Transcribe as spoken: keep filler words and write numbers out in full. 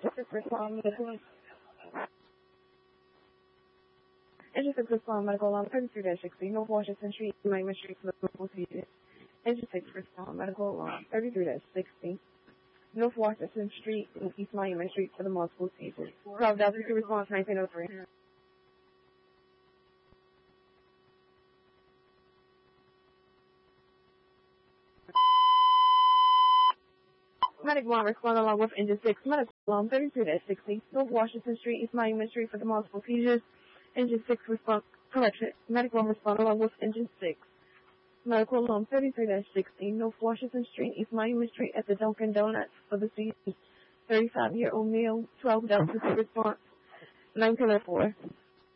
District Respond Medical. District Respond Medical on thirty-three sixty North Washington Street, Miami Street for the medical procedures. District Respond Medical on thirty-three sixty North Washington Street and East Miami Street for the multiple procedures. twelve thousand two response nineteen oh three. Medic one respond along with engine six, medical along thirty-three sixty North Washington Street, East Miami Street for the multiple seizures. Engine six respond, correction, medic one respond along with engine six. Medical along thirty-three sixty North Washington Street, East Miami Street at the Dunkin' Donuts for the seizures. thirty-five-year-old male, twelve Delta response, nineteen oh four.